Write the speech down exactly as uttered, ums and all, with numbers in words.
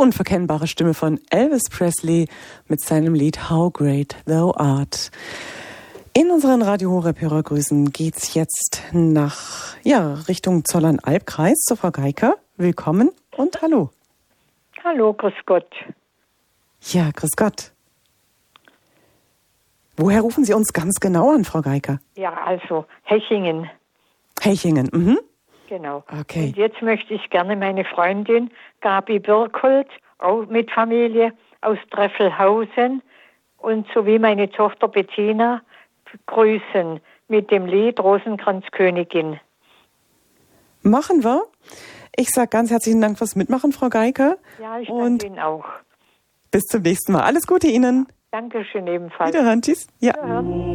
unverkennbare Stimme von Elvis Presley mit seinem Lied How Great Thou Art. In unseren Radio Horeb Hörergrüßen geht's jetzt nach, ja, Richtung Zollern-Albkreis zu Frau Geiker. Willkommen und hallo. Hallo, grüß Gott. Ja, grüß Gott. Woher rufen Sie uns ganz genau an, Frau Geiker? Ja, also Hechingen. Hechingen, mhm. Genau. Okay. Und jetzt möchte ich gerne meine Freundin Gabi Birkholt, auch mit Familie aus Treffelhausen, und sowie meine Tochter Bettina grüßen mit dem Lied Rosenkranzkönigin. Machen wir. Ich sage ganz herzlichen Dank fürs Mitmachen, Frau Geiker. Ja, ich und danke Ihnen auch. Bis zum nächsten Mal. Alles Gute Ihnen. Dankeschön ebenfalls. Wiederhören. Tschüss. Ja. Wiederhören.